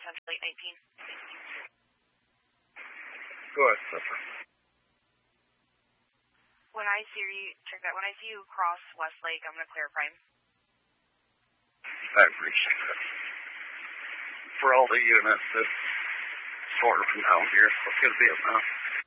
Central 819. Go ahead, Pepper. When I see you cross Westlake, I'm going to clear prime. I appreciate that. For all the units that sort from down here, let's get a Vietnam.